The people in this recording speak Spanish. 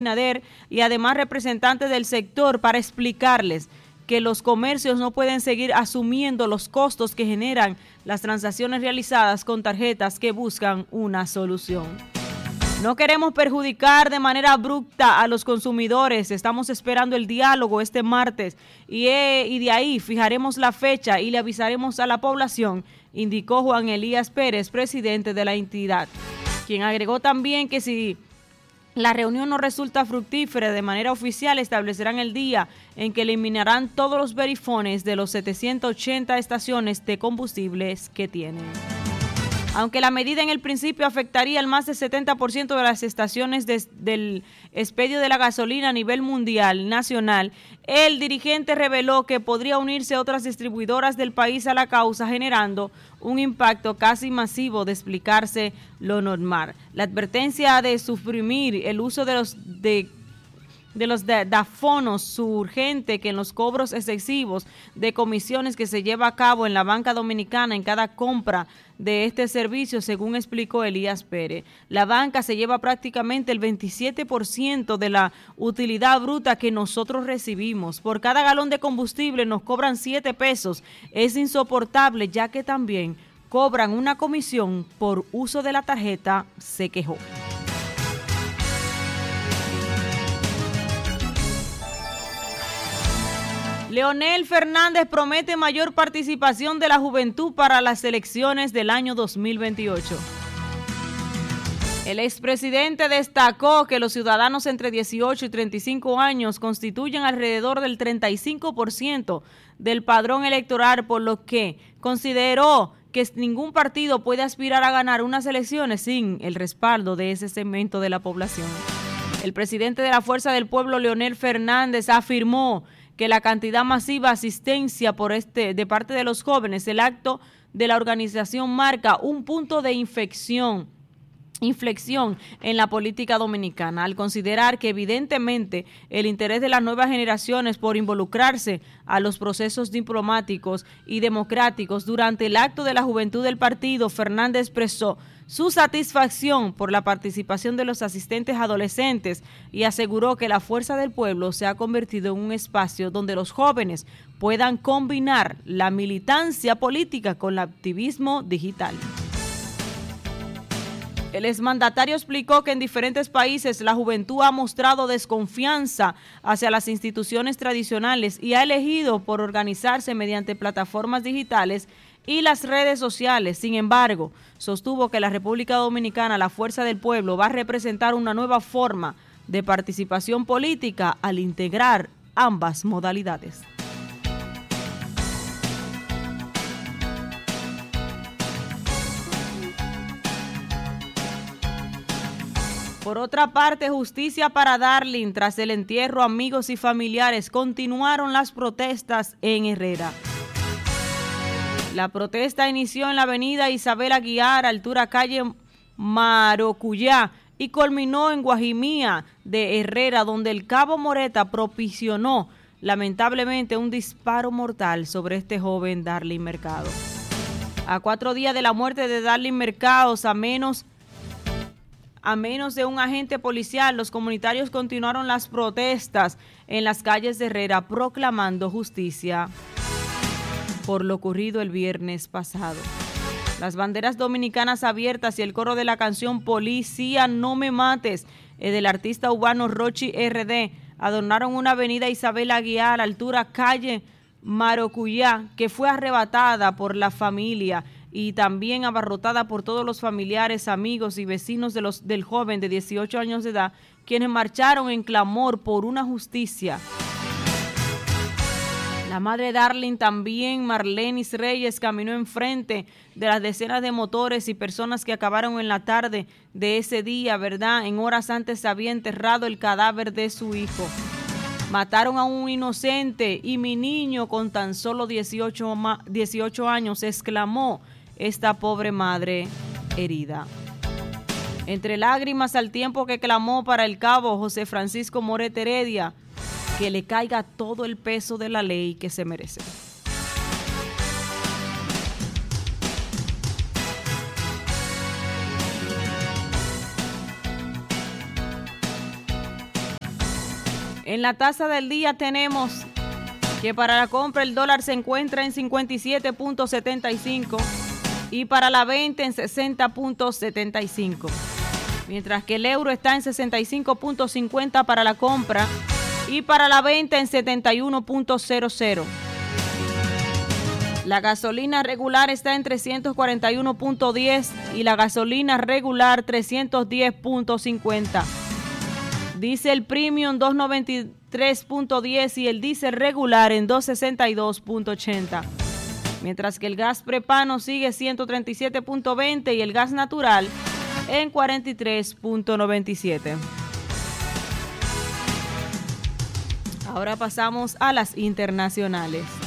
Abinader y además representantes del sector para explicarles que los comercios no pueden seguir asumiendo los costos que generan las transacciones realizadas con tarjetas que buscan una solución. No queremos perjudicar de manera abrupta a los consumidores. Estamos esperando el diálogo este martes y de ahí fijaremos la fecha y le avisaremos a la población, indicó Juan Elías Pérez, presidente de la entidad, quien agregó también que si la reunión no resulta fructífera de manera oficial, establecerán el día en que eliminarán todos los verifones de los 780 estaciones de combustibles que tienen. Aunque la medida en el principio afectaría al más del 70% de las estaciones del expendio de la gasolina a nivel mundial, nacional, el dirigente reveló que podría unirse otras distribuidoras del país a la causa, generando un impacto casi masivo de explicarse lo normal. La advertencia de suprimir el uso de los dafonos urgente que en los cobros excesivos de comisiones que se lleva a cabo en la banca dominicana en cada compra de este servicio, según explicó Elías Pérez. La banca se lleva prácticamente el 27% de la utilidad bruta que nosotros recibimos. Por cada galón de combustible nos cobran 7 pesos. Es insoportable, ya que también cobran una comisión por uso de la tarjeta, se quejó. Leonel Fernández promete mayor participación de la juventud para las elecciones del año 2028. El expresidente destacó que los ciudadanos entre 18 y 35 años constituyen alrededor del 35% del padrón electoral, por lo que consideró que ningún partido puede aspirar a ganar unas elecciones sin el respaldo de ese segmento de la población. El presidente de la Fuerza del Pueblo, Leonel Fernández, afirmó que la cantidad masiva de asistencia de parte de los jóvenes, el acto de la organización marca un punto de inflexión en la política dominicana, al considerar que evidentemente el interés de las nuevas generaciones por involucrarse a los procesos diplomáticos y democráticos. Durante el acto de la juventud del partido, Fernández expresó su satisfacción por la participación de los asistentes adolescentes y aseguró que la Fuerza del Pueblo se ha convertido en un espacio donde los jóvenes puedan combinar la militancia política con el activismo digital. El exmandatario explicó que en diferentes países la juventud ha mostrado desconfianza hacia las instituciones tradicionales y ha elegido por organizarse mediante plataformas digitales y las redes sociales. Sin embargo, sostuvo que la República Dominicana, la Fuerza del Pueblo, va a representar una nueva forma de participación política al integrar ambas modalidades. Por otra parte, justicia para Darling. Tras el entierro, amigos y familiares continuaron las protestas en Herrera. La protesta inició en la avenida Isabel Aguiar, altura calle Marocuyá, y culminó en Guajimía de Herrera, donde el cabo Moreta propició lamentablemente un disparo mortal sobre este joven Darling Mercado. A 4 días de la muerte de Darling Mercados, a menos de un agente policial, los comunitarios continuaron las protestas en las calles de Herrera, proclamando justicia por lo ocurrido el viernes pasado. Las banderas dominicanas abiertas y el coro de la canción Policía no me mates, del artista urbano Rochi RD, adornaron una avenida Isabel Aguiar, altura calle Marocuyá, que fue arrebatada por la familia y también abarrotada por todos los familiares, amigos y vecinos del joven de 18 años de edad, quienes marcharon en clamor por una justicia. La madre de Darling, también Marlenis Reyes, caminó enfrente de las decenas de motores y personas que acabaron en la tarde de ese día, ¿verdad? En horas antes se había enterrado el cadáver de su hijo. Mataron a un inocente y mi niño con tan solo 18 años, exclamó esta pobre madre herida. Entre lágrimas, al tiempo que clamó para el cabo José Francisco Moret Heredia que le caiga todo el peso de la ley que se merece. En la tasa del día tenemos que para la compra el dólar se encuentra en 57.75 y para la venta en 60.75. Mientras que el euro está en 65.50 para la compra y para la venta en 71.00. La gasolina regular está en 341.10 y la gasolina regular 310.50. Diesel Premium 293.10 y el diésel regular en 262.80. Mientras que el gas prepano sigue 137.20 y el gas natural en 43.97. Ahora pasamos a las internacionales.